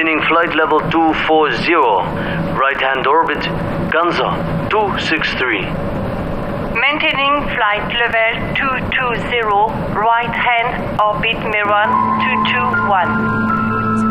Maintaining flight level 240. Right-hand orbit, Ganza 263. Maintaining flight level 220, right-hand orbit Miran 221.